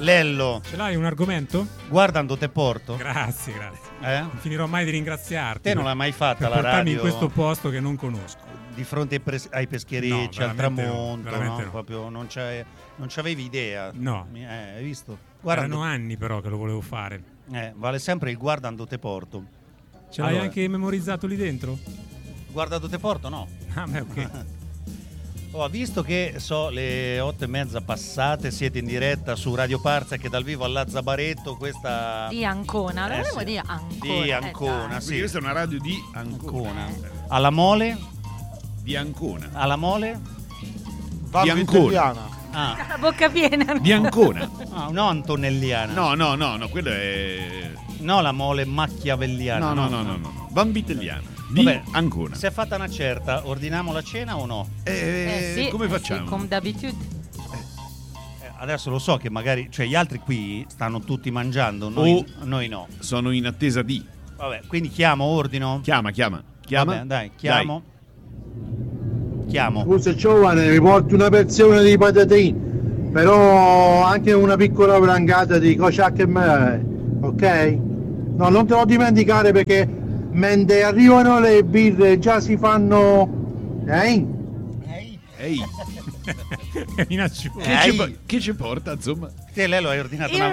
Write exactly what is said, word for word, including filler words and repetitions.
Lello, Ce l'hai un argomento? guardando te porto. Grazie, grazie. Eh? Non finirò mai di ringraziarti. Te non per- l'hai mai fatta per la portarmi radio in questo posto che non conosco. di fronte ai, pres- ai pescherecci, No, al veramente no, tramonto, veramente no? no. Proprio non, c'avevi, non c'avevi idea. No. Mi- Eh, hai visto? Erano Guardando, anni però che lo volevo fare. eh, vale sempre il guardando te porto. Ce l'hai Allora. anche memorizzato lì dentro? Guardando te porto, no. Ah, beh, ok. Oh, visto che so le otto e mezza passate, siete in diretta su Radio Parzec dal vivo all'Azzabaretto, questa Di Ancona, lo Eh, volevo sì. dire Ancona. di eh, Ancona, dai. sì. Quindi questa è una radio di Ancona. Ancona. Alla Mole, Di Ancona. alla Mole. Di Ancona. Ah, La bocca piena. Di Ancona. ah, no Antonelliana. No, no, no, no, quello è... No, la Mole machiavelliana. No, no, no, no, no, no. Vanvitelliana. Di Vabbè, Ancona. Si è fatta una certa, ordiniamo la cena o no? Eh, Eh, sì, come eh, sì, facciamo? come d'abitudine. Eh, adesso lo so che magari, cioè gli altri qui stanno tutti mangiando, noi, Oh. noi no. Sono in attesa di... Vabbè, quindi chiamo, ordino. Chiama, chiama. Chiama. Vabbè, dai, chiamo. Chiamo. Scusa giovane, mi porti una porzione di patatine, però anche una piccola brangata di cociacche e me, ok? No, non te lo dimenticare perché mentre arrivano le birre già si fanno... Eh? Ehi, È minaccioso. che, ci, po- che ci porta, insomma? Te Lelo hai ordinato Io una,